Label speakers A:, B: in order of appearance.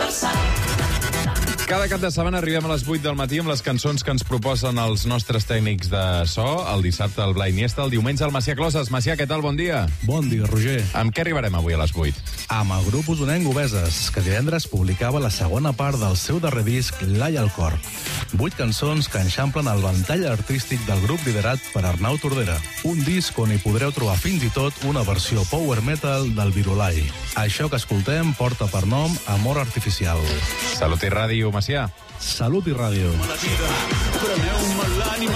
A: Cada cap de setmana arribem a les 8 del matí amb les cançons que ens proposen els nostres tècnics de so. El dissabte el Blai Iniesta, el diumenge el Macià Closes. Macià, què tal? Bon dia.
B: Bon dia, Roger.
A: Amb què arribarem avui a les 8?
B: Amb el grup usonenc Obeses, que divendres publicava la segona part del seu darrer disc, L'All al cor. 8 cançons que enxamplen el ventall artístic del grup liderat per Arnau Tordera. Un disc on hi podreu trobar fins i tot una versió power metal del Virolai. Això que escoltem porta per nom Amor Artificial.
A: Salut i ràdio, Macià.
B: Salut i ràdio.
C: La vida, preneu-me l'ànima.